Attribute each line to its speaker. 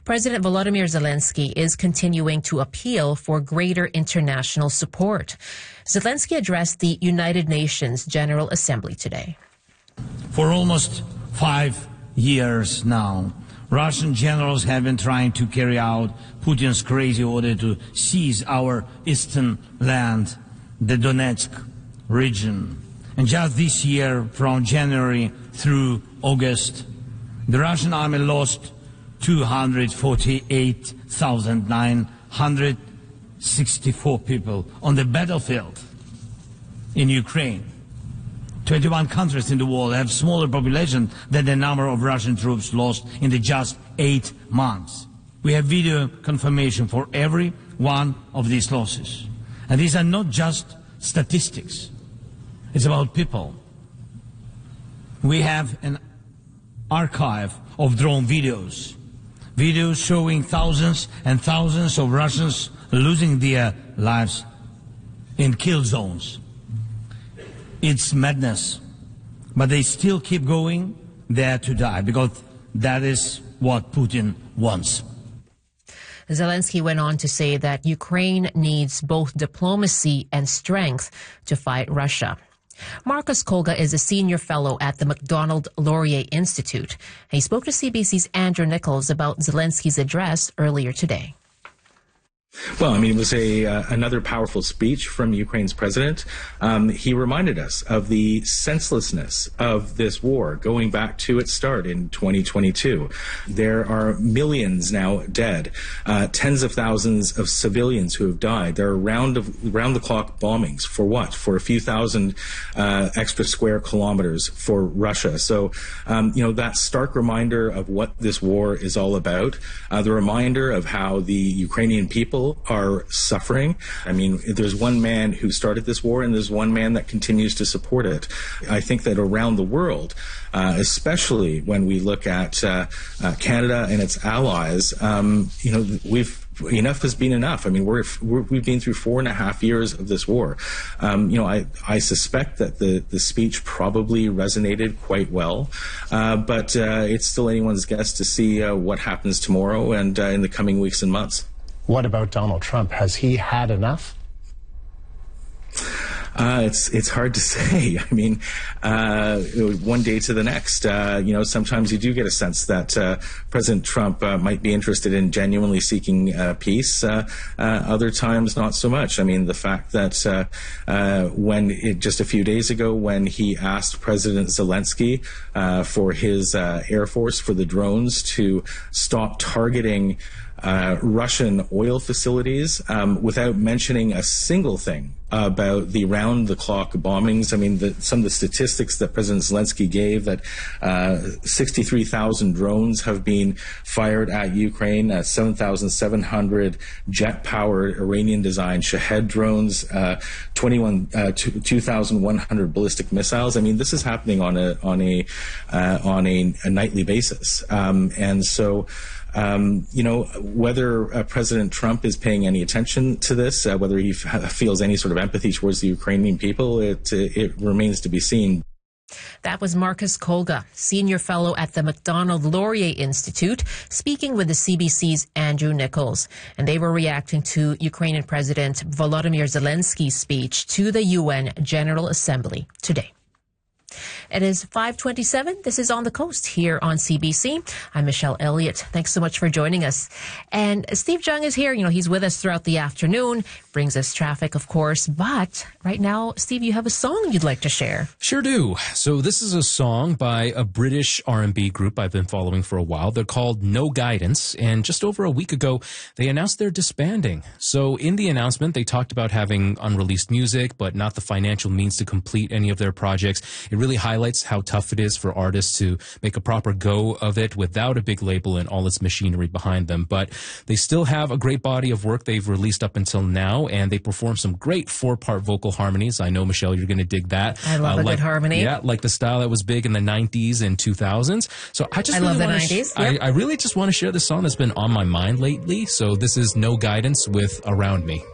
Speaker 1: President Volodymyr Zelensky is continuing to appeal for greater international support. Zelensky addressed the United Nations General Assembly today.
Speaker 2: For almost 5 years now, Russian generals have been trying to carry out Putin's crazy order to seize our eastern land, the Donetsk region. And just this year, from January through August, the Russian army lost 248,964 people on the battlefield in Ukraine. 21 countries in the world have smaller population than the number of Russian troops lost in the just 8 months. We have video confirmation for every one of these losses. And these are not just statistics. It's about people. We have an archive of drone videos showing thousands and thousands of Russians losing their lives in kill zones. It's madness, but they still keep going there to die because that is what Putin wants.
Speaker 1: Zelensky went on to say that Ukraine needs both diplomacy and strength to fight Russia. Marcus Kolga is a senior fellow at the Macdonald-Laurier Institute. He spoke to CBC's Andrew Nichols about Zelensky's address earlier today.
Speaker 3: Well, I mean, it was another powerful speech from Ukraine's president. He reminded us of the senselessness of this war going back to its start in 2022. There are millions now dead, tens of thousands of civilians who have died. There are round-the-clock bombings. For what? For a few thousand extra square kilometers for Russia. So, that stark reminder of what this war is all about, the reminder of how the Ukrainian people are suffering. I mean, there's one man who started this war and there's one man that continues to support it. I think that around the world, especially when we look at Canada and its allies, enough has been enough. I mean, we've been through 4.5 years of this war. I suspect that the speech probably resonated quite well, but it's still anyone's guess to see what happens tomorrow and in the coming weeks and months.
Speaker 4: What about Donald Trump? Has he had enough?
Speaker 3: It's hard to say. I mean, one day to the next, sometimes you do get a sense that President Trump might be interested in genuinely seeking peace. Other times, not so much. I mean, the fact that just a few days ago, when he asked President Zelensky for his Air Force, for the drones, to stop targeting Russian oil facilities without mentioning a single thing about the round-the-clock bombings. I mean, some of the statistics that President Zelensky gave, that 63,000 drones have been fired at Ukraine, 7,700 jet-powered Iranian-designed Shahed drones, 2,100 ballistic missiles. I mean, this is happening on a nightly basis, and so. Whether President Trump is paying any attention to this, whether he feels any sort of empathy towards the Ukrainian people, it remains to be seen.
Speaker 1: That was Marcus Kolga, senior fellow at the Macdonald-Laurier Institute, speaking with the CBC's Andrew Nichols. And they were reacting to Ukrainian President Volodymyr Zelensky's speech to the UN General Assembly today. It is 5:27. This is On the Coast here on CBC. I'm Michelle Elliott. Thanks so much for joining us. And Steve Jung is here. He's with us throughout the afternoon, brings us traffic, of course. But right now, Steve, you have a song you'd like to share.
Speaker 5: Sure do. So this is a song by a British R&B group I've been following for a while. They're called No Guidance. And just over a week ago, they announced they're disbanding. So in the announcement, they talked about having unreleased music, but not the financial means to complete any of their projects. It really highlights how tough it is for artists to make a proper go of it without a big label and all its machinery behind them. But they still have a great body of work they've released up until now, and they perform some great 4-part vocal harmonies. I know, Michelle, you're going to dig that.
Speaker 1: I love a good harmony.
Speaker 5: Yeah, like the style that was big in the 90s and 2000s. So I
Speaker 1: love the 90s.
Speaker 5: I really just want to share this song that's been on my mind lately. So this is No Guidance with Around Me.